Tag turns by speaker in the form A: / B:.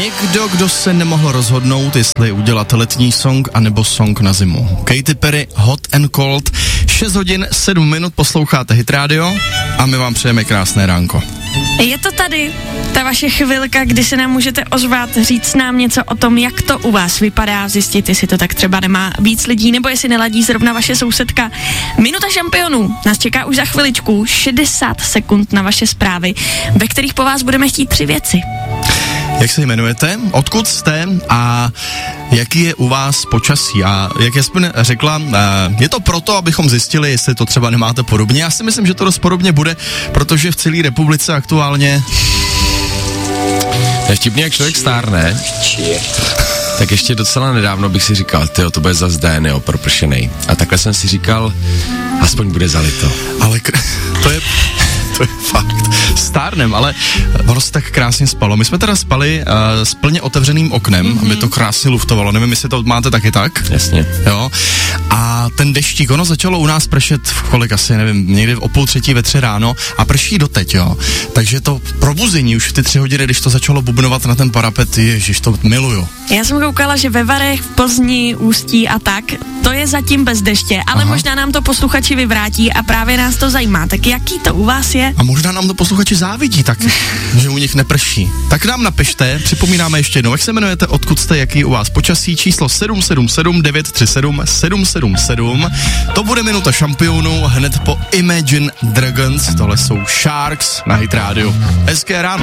A: Někdo, kdo se nemohl rozhodnout, jestli udělat letní song anebo song na zimu. Katy Perry, Hot and Cold, 6 hodin 7 minut, posloucháte Hit Radio a my vám přejeme krásné ránko.
B: Je to tady, ta vaše chvilka, kdy se nám můžete ozvat, říct nám něco o tom, jak to u vás vypadá, zjistit, jestli to tak třeba nemá víc lidí, nebo jestli neladí zrovna vaše sousedka. Minuta šampionů nás čeká už za chviličku, 60 sekund na vaše zprávy, ve kterých po vás budeme chtít 3 věci.
A: Jak se jmenujete, odkud jste a jaký je u vás počasí? A jak Jasmin řekla, je to proto, abychom zjistili, jestli to třeba nemáte podobně. Já si myslím, že to dost podobně bude, protože v celé republice aktuálně...
C: Je vtipný, jak člověk stárne, tak ještě docela nedávno bych si říkal, tyjo, to bude zas den, jo, propršenej. A takhle jsem si říkal, aspoň bude zalito.
A: Ale to je fakt. Stárnem, ale ono se tak krásně spalo. My jsme teda spali s plně otevřeným oknem, aby to krásně luftovalo. Nevím, jestli to máte taky tak.
C: Jasně.
A: Jo. A ten deštík, ono začalo u nás pršet v kolik asi, nevím, někdy o 2:30 ve 3 ráno a prší doteď, jo. Takže to probuzení už v ty 3 hodiny, když to začalo bubnovat na ten parapet, ježiš, to miluju.
B: Já jsem koukala, že ve Varech, v Plzni, Ústí a tak, to je zatím bez deště, ale možná nám to posluchači vyvrátí a právě nás to zajímá. Tak jaký to u vás je?
A: A možná nám to posluchači závidí, tak, že u nich neprší. Tak nám napište, připomínáme ještě jednou, jak se jmenujete, odkud jste, jaký u vás počasí, číslo 777 937 777. To bude minuta šampionů hned po Imagine Dragons, tohle jsou Sharks na Hit Radio. Hezké ráno.